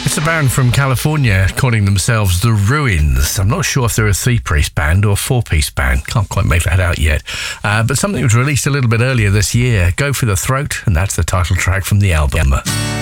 It's a band from California calling themselves The Ruins. I'm not sure if they're a three-piece band or a four-piece band. Can't quite make that out yet. But something was released a little bit earlier this year. Go for the Throat, and that's the title track from the album.